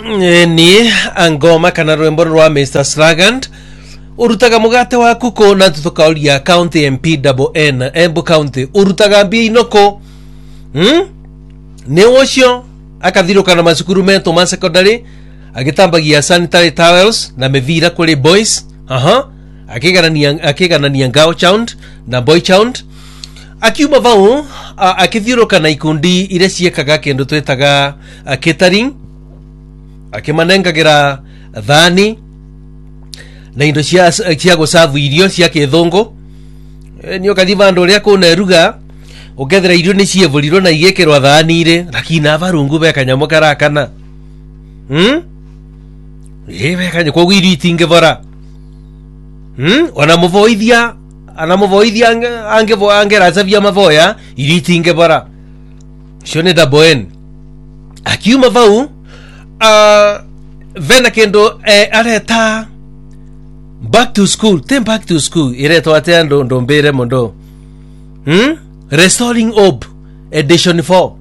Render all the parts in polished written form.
ni angoma kana rwembo rwa Mr. Slagant urutaga mugate wa kuko na tutokaulia county MPNN Embu County urutaga mbia inoko ne wocio akathiruka na masukuru meto ma secondary agitambagia sanitary towels na mevira kule boys akiganania ngao chaunt na boy chaunt akiuma vau akithiruka na ikundi ire ciekaga kendo twetaga catering akimanengagira thani na indo cia gusavu irio cia kithungu ni ukathiva ndo ria kuna ruga ukethera irio ni cievulirwo na igekirwa thani ire lakini avarungu be kanyamo karakana beka kwa irio itingevora ona muvoithia angeraza mavoya irio itingevora cio ni daboen akiuma vau vena kendo areta back to school ireto atea ndo mbere mondo restoring hope edition 4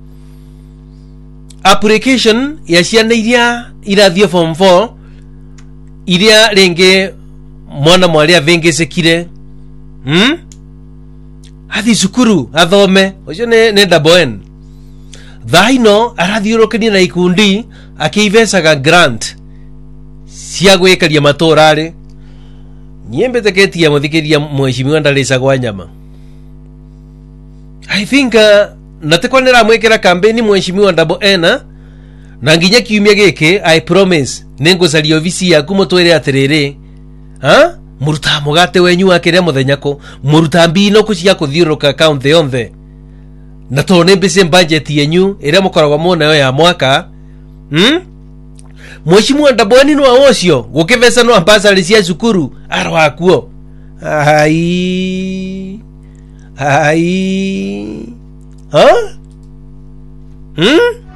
application ya ciana iria irathie form 4 iria renge mwana mwari avengesekire athi cukuru athome ucio ne daboen thaino arathiurukania na ikundi akiivesaga grant cia gwikaria maturari niembeteketia muthikiria mheshimiwa Ndalisa kwa nyama I think natekwanira mwekera campaign mheshimiwa Ndabo na nginya kiumia giki I promise ningucaria ofisi yaku mutwire atiriri muruta mugate wenyu akiria muthenyako muruta mbino kucia kuthiuruka county yonthe na tone mbese budget yenyu ire mukoragwa muonayo ya mwaka mheshimiwa Ndabo ni no awocio gukivesa no ambassador cia cukuru arwakuo ai